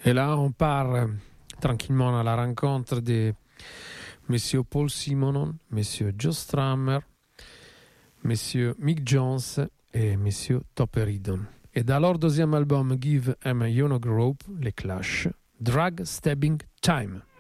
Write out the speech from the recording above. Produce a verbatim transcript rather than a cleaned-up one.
Et là, on part euh, tranquillement à la rencontre de Monsieur Paul Simonon, Monsieur Joe Strummer, Monsieur Mick Jones et Monsieur Topper-Headon. Et dans leur deuxième album Give 'em a You Know Group, les Clash, Drag Stabbing Time.